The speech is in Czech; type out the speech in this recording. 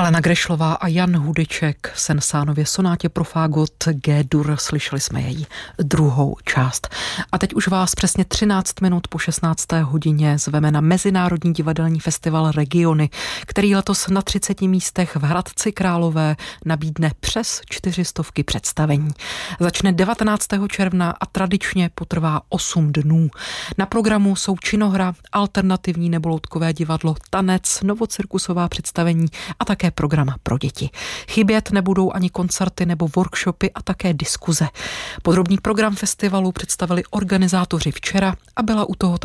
Alena Grešlová a Jan Hudeček v Sensánově sonátě pro fágot G-dur. Slyšeli jsme její druhou část. A teď už vás přesně 13 minut po 16. hodině zveme na Mezinárodní divadelní festival Regiony, který letos na 30 místech v Hradci Králové nabídne přes 400 představení. Začne 19. června a tradičně potrvá 8 dnů. Na programu jsou činohra, alternativní nebo loutkové divadlo, tanec, novocirkusová představení a také program pro děti. Chybět nebudou ani koncerty nebo workshopy a také diskuze. Podrobný program festivalu představili organizátoři včera a byla u toho